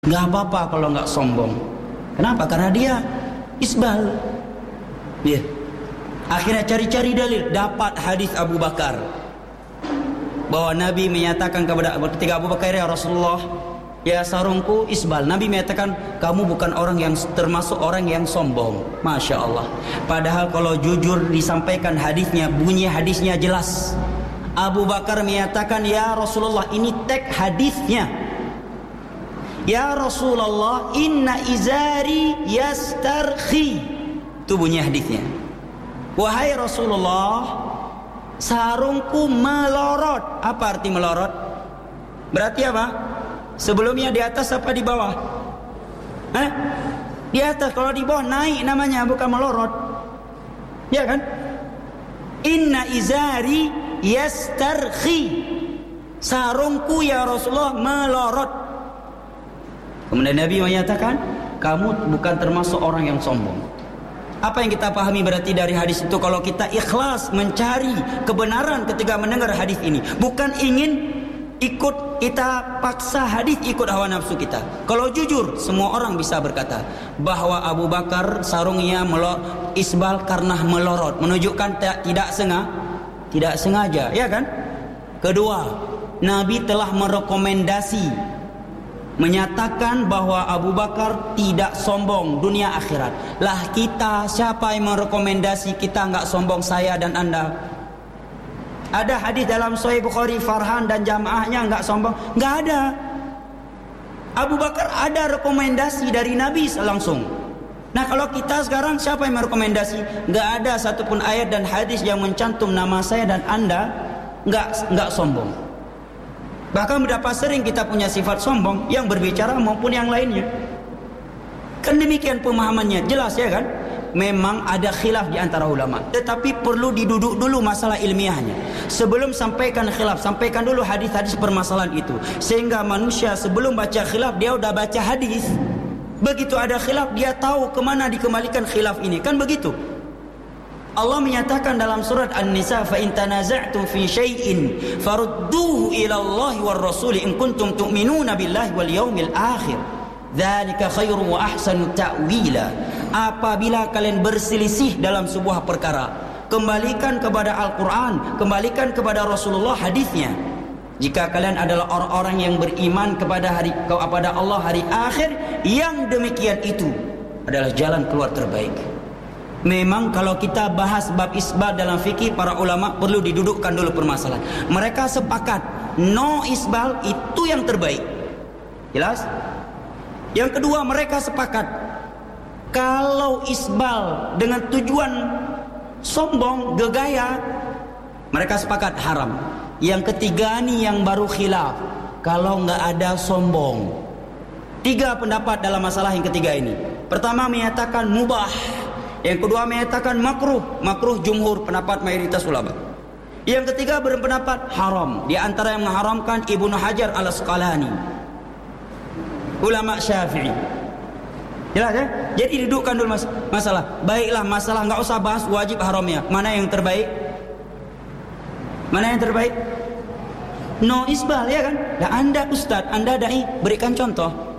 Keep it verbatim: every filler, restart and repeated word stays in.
nggak apa-apa kalau nggak sombong. Kenapa? Karena dia isbal. Ya. Akhirnya cari-cari dalil, dapat hadis Abu Bakar bahwa Nabi menyatakan kepada ketika Abu Bakar, ya Rasulullah, ya sarungku isbal. Nabi menyatakan kamu bukan orang yang termasuk orang yang sombong. Masya Allah. Padahal kalau jujur disampaikan hadisnya, bunyi hadisnya jelas. Abu Bakar menyatakan, ya Rasulullah, ini teks hadisnya. Ya Rasulullah, inna izari yastarkhi. Itu bunyi hadisnya. Wahai Rasulullah, sarungku melorot. Apa arti melorot? Berarti apa? Sebelumnya di atas apa di bawah? Hah? Di atas. Kalau di bawah naik namanya, bukan melorot. Ya kan? Inna izari yastarkhi. Sarungku ya Rasulullah melorot. Kemudian Nabi menyatakan, kamu bukan termasuk orang yang sombong. Apa yang kita pahami berarti dari hadis itu? Kalau kita ikhlas mencari kebenaran ketika mendengar hadis ini, bukan ingin ikut kita paksa hadis ikut hawa nafsu kita. Kalau jujur, semua orang bisa berkata bahwa Abu Bakar sarungnya melorot, isbal karena melorot, menunjukkan tidak sengaja, tidak sengaja, ya kan? Kedua, Nabi telah merekomendasi, menyatakan bahwa Abu Bakar tidak sombong dunia akhirat. Lah kita, siapa yang merekomendasi kita enggak sombong, saya dan Anda? Ada hadis dalam Sahih Bukhari, Farhan dan jamaahnya enggak sombong? Enggak ada. Abu Bakar ada rekomendasi dari Nabi langsung. Nah kalau kita sekarang, siapa yang merekomendasi? Enggak ada satupun ayat dan hadis yang mencantum nama saya dan Anda enggak enggak sombong. Bahkan berapa sering kita punya sifat sombong, yang berbicara maupun yang lainnya. Kan demikian pemahamannya, jelas ya kan? Memang ada khilaf di antara ulama, tetapi perlu diduduk dulu masalah ilmiahnya. Sebelum sampaikan khilaf, sampaikan dulu hadis-hadis permasalahan itu. Sehingga manusia sebelum baca khilaf, dia udah baca hadis. Begitu ada khilaf, dia tahu kemana dikembalikan khilaf ini. Kan begitu. Allah menyatakan dalam surat An-Nisa, fa in tanaza'tum fi syai'in farudduhu ila Allah war rasul in kuntum tu'minuna billahi wal yaumil akhir. Dzalika khairun wa ahsanu ta'wila. Apabila kalian berselisih dalam sebuah perkara, kembalikan kepada Al-Qur'an, kembalikan kepada Rasulullah hadisnya. Jika kalian adalah orang-orang yang beriman kepada hari kepada Allah hari akhir, yang demikian itu adalah jalan keluar terbaik. Memang kalau kita bahas bab isbal dalam fikih, para ulama perlu didudukkan dulu permasalahan. Mereka sepakat no isbal itu yang terbaik. Jelas? Yang kedua, mereka sepakat kalau isbal dengan tujuan sombong, gegaya, mereka sepakat haram. Yang ketiga nih yang baru khilaf, kalau nggak ada sombong. Tiga pendapat dalam masalah yang ketiga ini. Pertama menyatakan mubah. Yang kedua menyatakan makruh, makruh jumhur, pendapat mayoritas ulama. Yang ketiga berpendapat haram. Di antara yang mengharamkan Ibnu Hajar Al-Asqalani, ulama Syafi'i. Jelas ya? Jadi dudukkan dulu mas masalah. Baiklah, masalah enggak usah bahas wajib haramnya. Mana yang terbaik? Mana yang terbaik? No isbal, ya kan? Dan Anda ustaz, Anda dai, berikan contoh.